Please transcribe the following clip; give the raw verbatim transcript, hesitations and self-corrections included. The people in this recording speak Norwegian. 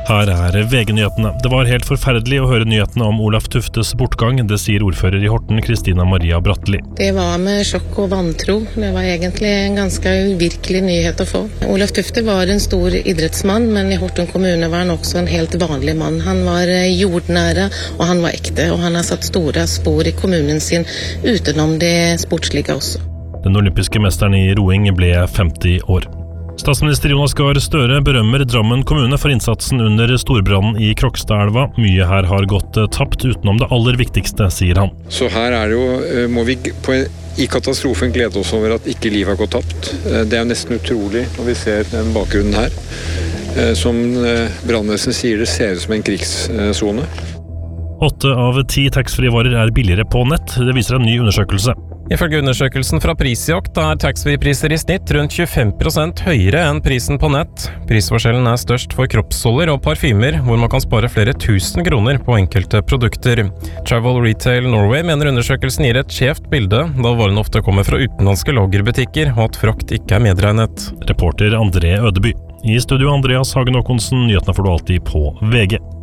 Her er V G-nyhetene. Det var helt forferdelig å høre nyhetene om Olaf Tuftes bortgang, det sier ordfører i Horten, Kristina Maria Bratteli. Det var med sjokk og vantro. Det var egentlig en ganske uvirkelig nyhet å få. Olaf Tufte var en stor idrettsmann, men i Horten kommune var han også en helt vanlig mann. Han var jordnære, og han var ekte, og han har satt store spor i kommunen sin utenom det sportslige også. Den olympiske mesteren i roing ble femti år. Statsminister Jonas Gahr Støre berømmer Drammen kommune for innsatsen under storbrannen i Krokstadelva. Mye her har gått tapt utenom det aller viktigste, sier han. Så her er det jo, må vi på, i katastrofen glede oss over at ikke livet har gått tapt. Det er nesten utrolig når vi ser den bakgrunnen her. Som brannvesenet sier, det ser ut som en krigszone. Åtte av ti taxfree-varer er billigere på nett. Det viser en ny undersøkelse. Ifølge undersøkelsen fra Prisjakt er taxfree-priser i snitt rundt tjuefem prosent høyere enn prisen på nett. Prisforskjellen er størst for kroppssolder og parfymer, hvor man kan spare flere tusen kroner på enkelte produkter. Travel Retail Norway mener undersøkelsen gir et skjevt bilde, da varene ofte kommer fra utenlandske lagerbutikker, og at frakt ikke er medregnet. Reporter André Ødeby. I studio Andreas Hagen Håkonsen, nyhetene får du alltid på V G.